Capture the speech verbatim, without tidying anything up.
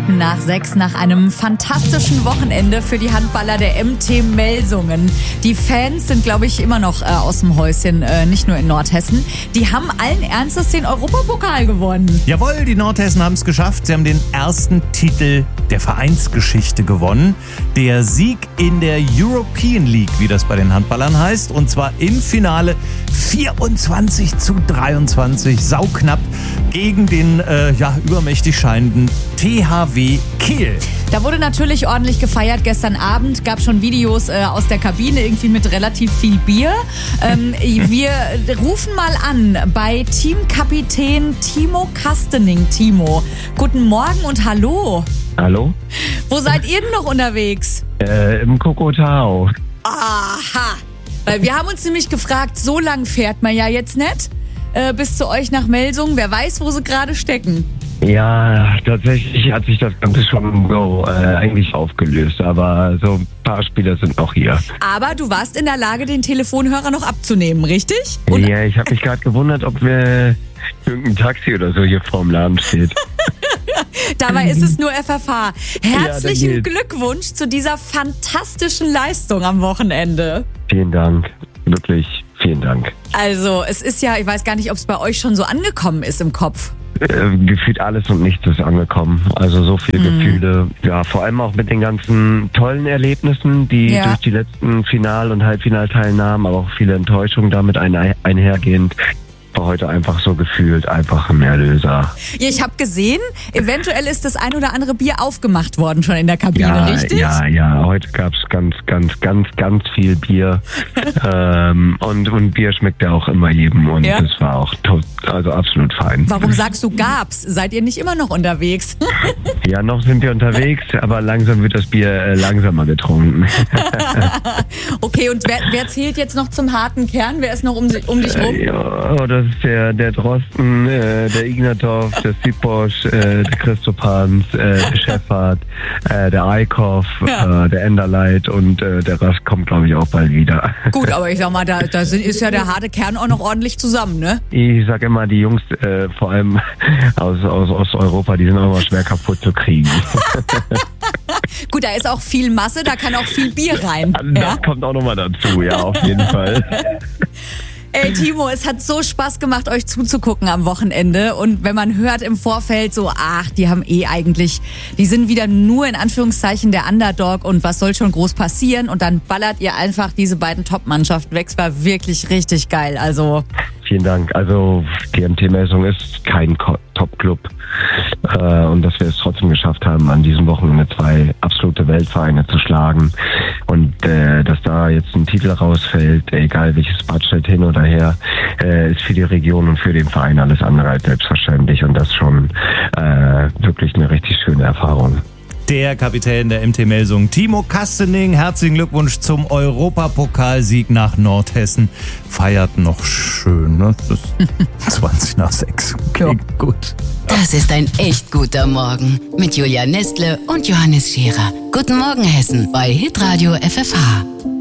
Minuten nach sechs nach einem fantastischen Wochenende für die Handballer der M T Melsungen. Die Fans sind, glaube ich, immer noch äh, aus dem Häuschen, äh, nicht nur in Nordhessen. Die haben allen Ernstes den Europapokal gewonnen. Jawohl, die Nordhessen haben es geschafft. Sie haben den ersten Titel der Vereinsgeschichte gewonnen. Der Sieg in der European League, wie das bei den Handballern heißt. Und zwar im Finale vierundzwanzig zu dreiundzwanzig, sauknapp gegen den äh, ja, übermächtig scheinenden T H W Kiel. Da wurde natürlich ordentlich gefeiert. Gestern Abend gab es schon Videos äh, aus der Kabine, irgendwie mit relativ viel Bier. Ähm, wir rufen mal an bei Teamkapitän Timo Kastening. Timo, guten Morgen und hallo. Hallo? Wo seid ihr denn noch unterwegs? Äh, im Kokotau. Aha, weil wir haben uns nämlich gefragt, so lang fährt man ja jetzt nicht äh, bis zu euch nach Melsungen. Wer weiß, wo sie gerade stecken. Ja, tatsächlich hat sich das Ganze schon so äh, eigentlich aufgelöst, aber so ein paar Spieler sind noch hier. Aber du warst in der Lage, den Telefonhörer noch abzunehmen, richtig? Und ja, ich habe mich gerade gewundert, ob wir irgendein Taxi oder so hier vorm Laden steht. Dabei ist es nur F F H. Herzlichen Ja, Glückwunsch zu dieser fantastischen Leistung am Wochenende. Vielen Dank, wirklich vielen Dank. Also, es ist ja, ich weiß gar nicht, ob es bei euch schon so angekommen ist im Kopf. Äh, gefühlt alles und nichts ist angekommen. Also so viele mhm. Gefühle. Ja, vor allem auch mit den ganzen tollen Erlebnissen, die Ja. durch die letzten Final- und Halbfinalteilnahmen, aber auch viele Enttäuschungen damit ein, einhergehend. War heute einfach so gefühlt einfach ein Erlöser. Ja, ich habe gesehen, eventuell ist das ein oder andere Bier aufgemacht worden schon in der Kabine, Ja, richtig? ja, ja. Heute gab's ganz, ganz, ganz, ganz viel Bier. ähm, und, und Bier schmeckt ja auch immer jedem. Und Ja. das war auch to- also absolut fein. Warum sagst du gab's? Seid ihr nicht immer noch unterwegs? Ja, noch sind wir unterwegs, aber langsam wird das Bier äh, langsamer getrunken. Okay, und wer, wer zählt jetzt noch zum harten Kern? Wer ist noch um, si- um dich rum? Äh, ja, das ist der, der Drosten, äh, der Ignatov, der Siposch, äh, der Christopans, äh, der Schäffert, äh, der Eickhoff, Ja. äh, der Enderleit und äh, der Rest kommt, glaube ich, auch bald wieder. Gut, aber ich sag mal, da, da sind, ist ja der harte Kern auch noch ordentlich zusammen, ne? Ich sag immer, die Jungs, äh, vor allem aus, aus Osteuropa, die sind auch immer schwer kaputt zu kriegen. Gut, da ist auch viel Masse, da kann auch viel Bier rein. Das Ja? kommt auch nochmal dazu, ja, auf jeden Fall. Ey, Timo, es hat so Spaß gemacht, euch zuzugucken am Wochenende. Und wenn man hört im Vorfeld so, ach, die haben eh eigentlich, die sind wieder nur in Anführungszeichen der Underdog und was soll schon groß passieren? Und dann ballert ihr einfach diese beiden Top-Mannschaften weg. Es war wirklich richtig geil. Also Vielen Dank. Also die M T Melsungen ist kein Ko- Top-Club. Äh, und dass wir es trotzdem geschafft haben, an diesem Wochenende zwei absolute Weltvereine zu schlagen. Und äh, dass da jetzt ein Titel rausfällt, egal welches Bad stellt hin oder her, äh, ist für die Region und für den Verein alles andere als selbstverständlich. Und das schon äh, wirklich eine richtig schöne Erfahrung. Der Kapitän der M T Melsungen, Timo Kastening. Herzlichen Glückwunsch zum Europapokalsieg nach Nordhessen. Feiert noch schön, ne? Das ist zwanzig nach sechs. Okay, Ja. gut. Das ist ein echt guter Morgen mit Julia Nestle und Johannes Scherer. Guten Morgen Hessen bei Hitradio F F H.